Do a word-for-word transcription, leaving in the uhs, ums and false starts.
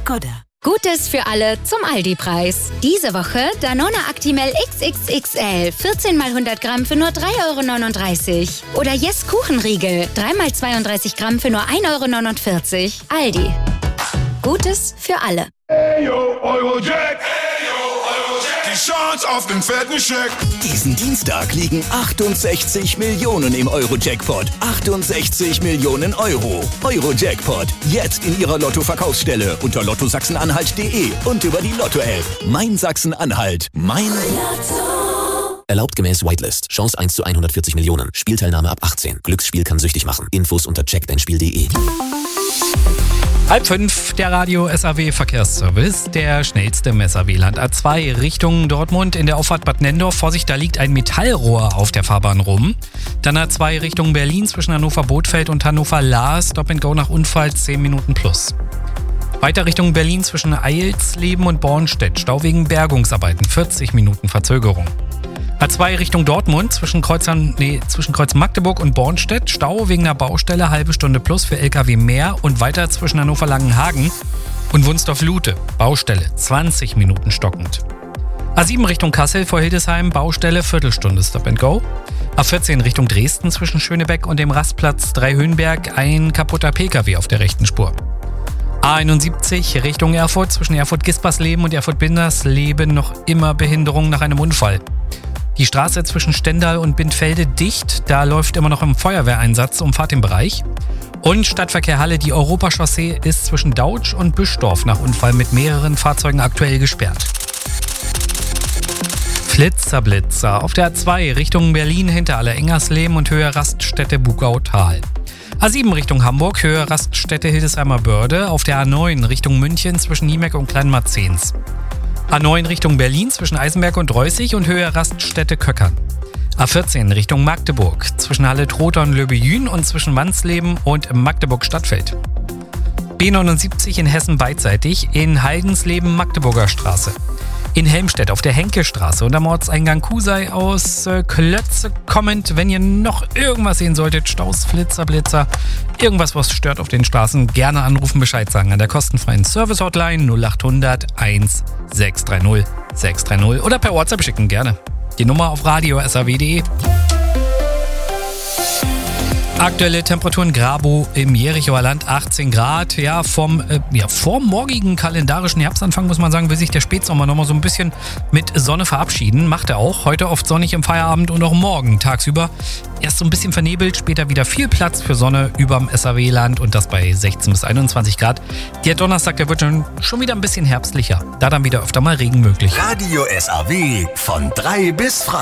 Skoda. Gutes für alle zum Aldi-Preis. Diese Woche Danone Actimel X X X L. vierzehn mal hundert Gramm für nur drei Euro neununddreißig. Oder Yes Kuchenriegel. drei mal zweiunddreißig Gramm für nur ein Euro neunundvierzig. Aldi. Gutes für alle. Hey yo, Eurojack. Hey yo, Eurojack. Die Chance auf den fetten Scheck. Diesen Dienstag liegen achtundsechzig Millionen im Euro-Jackpot. achtundsechzig Millionen Euro. Euro-Jackpot. Jetzt in Ihrer Lotto-Verkaufsstelle unter lotto sachsen-anhalt punkt de und über die Lotto-App. Mein Sachsen-Anhalt. Mein Lotto. Erlaubt gemäß Whitelist. Chance eins zu hundertvierzig Millionen. Spielteilnahme ab achtzehn. Glücksspiel kann süchtig machen. Infos unter check dein spiel punkt de. Halb fünf, der Radio S A W Verkehrsservice, der schnellste im S A W-Land. A zwei Richtung Dortmund in der Auffahrt Bad Nendorf. Vorsicht, da liegt ein Metallrohr auf der Fahrbahn rum. Dann A zwei Richtung Berlin zwischen Hannover-Bothfeld und Hannover-Lahr. Stop and Go nach Unfall zehn Minuten plus. Weiter Richtung Berlin zwischen Eilsleben und Bornstedt. Stau wegen Bergungsarbeiten, vierzig Minuten Verzögerung. A zwei Richtung Dortmund zwischen Kreuz, nee, zwischen Kreuz Magdeburg und Bornstedt. Stau wegen einer Baustelle, halbe Stunde plus für L K W mehr. Und weiter zwischen Hannover-Langenhagen und Wunsdorf-Lute. Baustelle, zwanzig Minuten stockend. A sieben Richtung Kassel vor Hildesheim. Baustelle, Viertelstunde Stop and Go. A vierzehn Richtung Dresden zwischen Schönebeck und dem Rastplatz Dreihöhenberg. Ein kaputter P K W auf der rechten Spur. A einundsiebzig Richtung Erfurt zwischen Erfurt-Gispersleben und Erfurt-Bindersleben noch immer Behinderung nach einem Unfall. Die Straße zwischen Stendal und Bindfelde dicht, da läuft immer noch im Feuerwehreinsatz, umfahrt den Bereich. Und Stadtverkehr Halle, die Europachaussee ist zwischen Dautsch und Büschdorf nach Unfall mit mehreren Fahrzeugen aktuell gesperrt. Flitzerblitzer auf der A zwei Richtung Berlin hinter Aller-Engersleben und Höhe Raststätte Bugautal. A sieben Richtung Hamburg, Höhe Raststätte Hildesheimer Börde. Auf der A neun Richtung München zwischen Niemeck und Kleinmarzens. A neun Richtung Berlin zwischen Eisenberg und Reußig und Höhe Raststätte Köckern. A vierzehn Richtung Magdeburg zwischen Halle-Trotha und Löbejün und zwischen Wandsleben und Magdeburg-Stadtfeld. B neunundsiebzig in Hessen beidseitig in Haldensleben Magdeburger Straße. In Helmstedt auf der Henkelstraße und am Ortseingang Kusei aus äh, Klötze kommend. Wenn ihr noch irgendwas sehen solltet, Staus, Flitzer, Blitzer, irgendwas, was stört auf den Straßen, gerne anrufen, Bescheid sagen an der kostenfreien Service-Hotline null achthundert eins sechs drei null sechs drei null oder per WhatsApp schicken, gerne. Die Nummer auf radio s a w punkt de. Aktuelle Temperaturen Grabo im Jerichoer Land achtzehn Grad. Ja, vom, äh, ja, vom morgigen kalendarischen Herbstanfang muss man sagen, will sich der Spätsommer nochmal so ein bisschen mit Sonne verabschieden. Macht er auch. Heute oft sonnig im Feierabend und auch morgen tagsüber. Erst so ein bisschen vernebelt, später wieder viel Platz für Sonne überm S A W-Land und das bei sechzehn bis einundzwanzig Grad. Der Donnerstag, der wird schon, schon wieder ein bisschen herbstlicher. Da dann wieder öfter mal Regen möglich. Radio S A W von drei bis Freitag.